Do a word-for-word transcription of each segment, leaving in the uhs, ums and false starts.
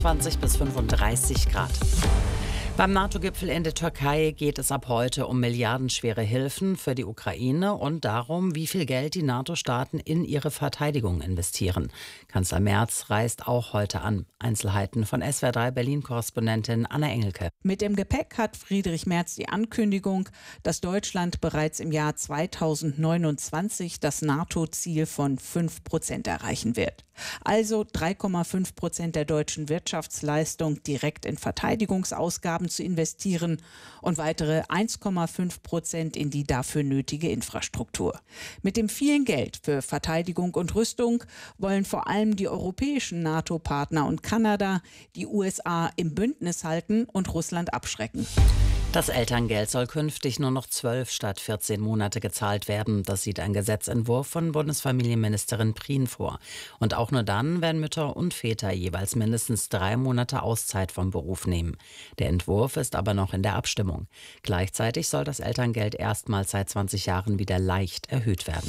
zwanzig bis fünfunddreißig Grad. Beim NATO-Gipfel in der Türkei geht es ab heute um milliardenschwere Hilfen für die Ukraine und darum, wie viel Geld die NATO-Staaten in ihre Verteidigung investieren. Kanzler Merz reist auch heute an. Einzelheiten von S W R drei Berlin-Korrespondentin Anna Engelke. Mit dem Gepäck hat Friedrich Merz die Ankündigung, dass Deutschland bereits im Jahr zweitausendneunundzwanzig das NATO-Ziel von fünf Prozent erreichen wird. Also drei Komma fünf Prozent der deutschen Wirtschaftsleistung direkt in Verteidigungsausgaben zu investieren und weitere eins Komma fünf Prozent in die dafür nötige Infrastruktur. Mit dem vielen Geld für Verteidigung und Rüstung wollen vor allem die europäischen NATO-Partner und Kanada die U S A im Bündnis halten und Russland abschrecken. Das Elterngeld soll künftig nur noch zwölf statt vierzehn Monate gezahlt werden. Das sieht ein Gesetzentwurf von Bundesfamilienministerin Prien vor. Und auch nur dann, wenn Mütter und Väter jeweils mindestens drei Monate Auszeit vom Beruf nehmen. Der Entwurf ist aber noch in der Abstimmung. Gleichzeitig soll das Elterngeld erstmals seit zwanzig Jahren wieder leicht erhöht werden.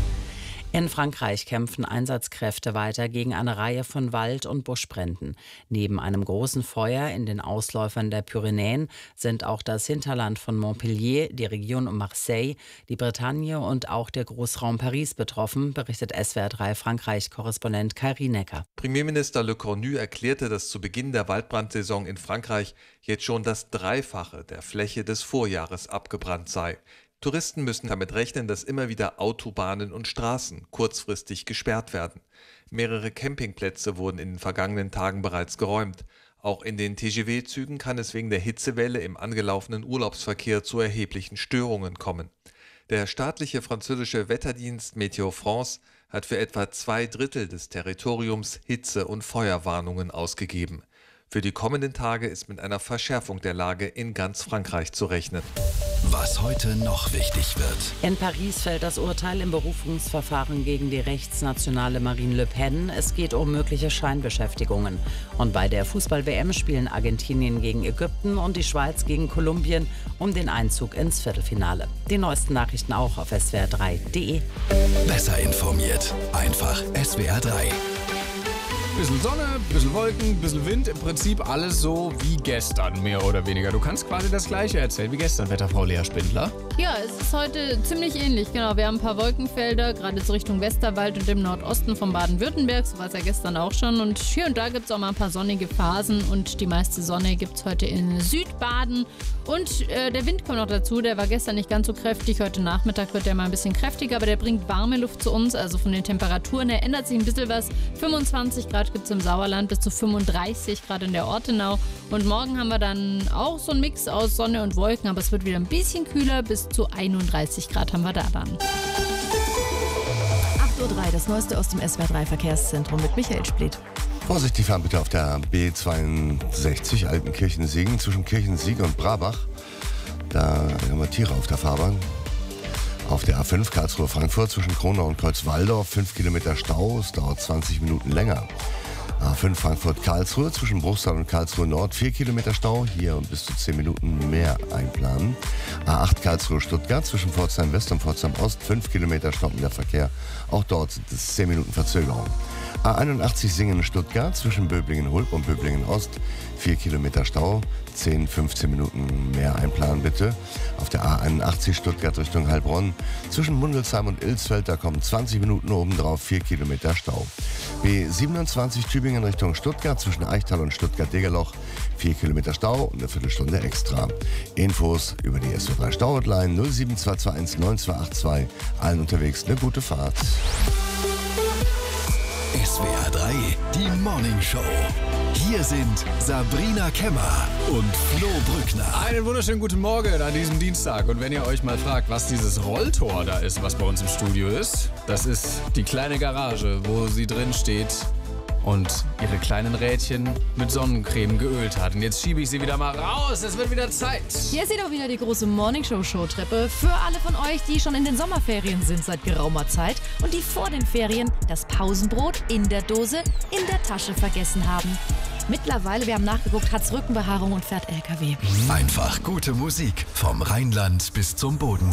In Frankreich kämpfen Einsatzkräfte weiter gegen eine Reihe von Wald- und Buschbränden. Neben einem großen Feuer in den Ausläufern der Pyrenäen sind auch das Hinterland von Montpellier, die Region um Marseille, die Bretagne und auch der Großraum Paris betroffen, berichtet S W R drei Frankreich-Korrespondent Kai Rienecker. Premierminister Le Cornu erklärte, dass zu Beginn der Waldbrandsaison in Frankreich jetzt schon das Dreifache der Fläche des Vorjahres abgebrannt sei. Touristen müssen damit rechnen, dass immer wieder Autobahnen und Straßen kurzfristig gesperrt werden. Mehrere Campingplätze wurden in den vergangenen Tagen bereits geräumt. Auch in den T G V-Zügen kann es wegen der Hitzewelle im angelaufenen Urlaubsverkehr zu erheblichen Störungen kommen. Der staatliche französische Wetterdienst Météo France hat für etwa zwei Drittel des Territoriums Hitze- und Feuerwarnungen ausgegeben. Für die kommenden Tage ist mit einer Verschärfung der Lage in ganz Frankreich zu rechnen. Was heute noch wichtig wird. In Paris fällt das Urteil im Berufungsverfahren gegen die rechtsnationale Marine Le Pen. Es geht um mögliche Scheinbeschäftigungen. Und bei der Fußball-W M spielen Argentinien gegen Ägypten und die Schweiz gegen Kolumbien um den Einzug ins Viertelfinale. Die neuesten Nachrichten auch auf S W R drei punkt de. Besser informiert. Einfach S W R drei. Bisschen Sonne, bisschen Wolken, bisschen Wind, im Prinzip alles so wie gestern, mehr oder weniger. Du kannst quasi das Gleiche erzählen wie gestern, Wetterfrau Lea Spindler. Ja, es ist heute ziemlich ähnlich, genau. Wir haben ein paar Wolkenfelder, gerade so Richtung Westerwald und im Nordosten von Baden-Württemberg, so war es ja gestern auch schon. Und hier und da gibt es auch mal ein paar sonnige Phasen und die meiste Sonne gibt es heute in Südbaden. Und äh, der Wind kommt noch dazu, der war gestern nicht ganz so kräftig, heute Nachmittag wird der mal ein bisschen kräftiger, aber der bringt warme Luft zu uns, also von den Temperaturen her ändert sich ein bisschen was. fünfundzwanzig Grad gibt es im Sauerland, bis zu fünfunddreißig Grad in der Ortenau. Und morgen haben wir dann auch so einen Mix aus Sonne und Wolken, aber es wird wieder ein bisschen kühler, bis zu einunddreißig Grad haben wir da dann. acht Uhr drei, das Neueste aus dem S W R drei Verkehrszentrum mit Michael Splitt. Vorsichtig fahren bitte auf der B zweiundsechzig Altenkirchen-Siegen zwischen Kirchensieg und Brabach. Da haben wir Tiere auf der Fahrbahn. Auf der A fünf Karlsruhe-Frankfurt zwischen Kronau und Kreuzwaldorf fünf Kilometer Stau. Es dauert zwanzig Minuten länger. A fünf Frankfurt-Karlsruhe zwischen Bruchsal und Karlsruhe Nord vier Kilometer Stau. Hier bis zu zehn Minuten mehr einplanen. A acht Karlsruhe-Stuttgart zwischen Pforzheim West und Pforzheim Ost fünf Kilometer stockender Verkehr. Auch dort sind es zehn Minuten Verzögerung. A einundachtzig Singen-Stuttgart zwischen Böblingen-Hulb und Böblingen-Ost vier Kilometer Stau, zehn, fünfzehn Minuten mehr einplanen bitte. Auf der A einundachtzig Stuttgart Richtung Heilbronn zwischen Mundelsheim und Ilsfeld, da kommen zwanzig Minuten obendrauf, vier Kilometer Stau. B siebenundzwanzig Tübingen Richtung Stuttgart zwischen Eichtal und Stuttgart-Degerloch, vier Kilometer Stau und eine Viertelstunde extra. Infos über die S W R drei Stau-Hotline null sieben zwei zwei eins neun zwei acht zwei. Allen unterwegs eine gute Fahrt. S W R drei, die Morning Show. Hier sind Sabrina Kemmer und Flo Brückner. Einen wunderschönen guten Morgen an diesem Dienstag. Und wenn ihr euch mal fragt, was dieses Rolltor da ist, was bei uns im Studio ist, das ist die kleine Garage, wo sie drin steht und ihre kleinen Rädchen mit Sonnencreme geölt hat. Und jetzt schiebe ich sie wieder mal raus. Es wird wieder Zeit. Hier seht ihr auch wieder die große Morningshow-Showtreppe für alle von euch, die schon in den Sommerferien sind seit geraumer Zeit und die vor den Ferien das Pausenbrot in der Dose in der Tasche vergessen haben. Mittlerweile, wir haben nachgeguckt, hat's Rückenbehaarung und fährt L K W. Einfach gute Musik vom Rheinland bis zum Bodensee.